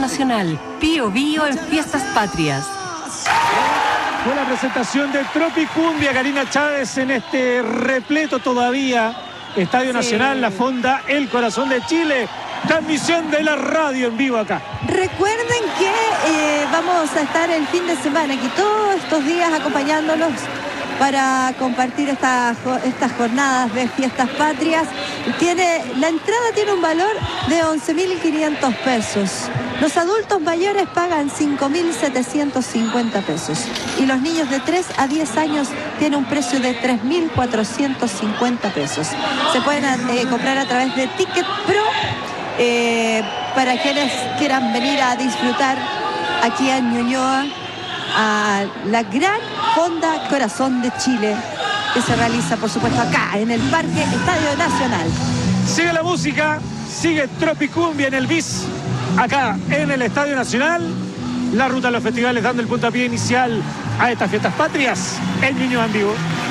Nacional. Pío Bío en Fiestas Patrias. Fue la presentación de Tropicumbia, Karina Chávez, en este repleto todavía Estadio Nacional, la Fonda El Corazón de Chile. Transmisión de la radio en vivo acá. Recuerden que vamos a estar el fin de semana aquí todos estos días acompañándolos para compartir estas jornadas de Fiestas Patrias. La entrada tiene un valor de 11.500 pesos. Los adultos mayores pagan 5.750 pesos. Y los niños de 3 a 10 años tienen un precio de 3.450 pesos. Se pueden comprar a través de Ticket Pro para quienes quieran venir a disfrutar aquí en Ñuñoa a la gran Fonda Corazón de Chile, que se realiza, por supuesto, acá en el Parque Estadio Nacional. Sigue la música, sigue Tropicumbia en el BIS, acá en el Estadio Nacional. La ruta a los festivales dando el puntapié inicial a estas Fiestas Patrias en Ñuñoa en vivo.